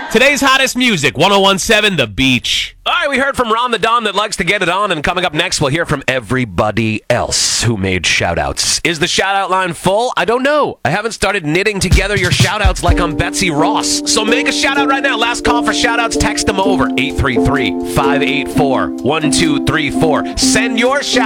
Today's hottest music, 1017 The Beach. All right, we heard from Ron the Don that likes to get it on, and coming up next, we'll hear from everybody else who made shout-outs. Is the shout-out line full? I don't know. I haven't started knitting together your shout-outs like I'm Betsy Ross. So make a shout-out right now. Last call for shout-outs. Text them over, 833-584-1234. Send your shout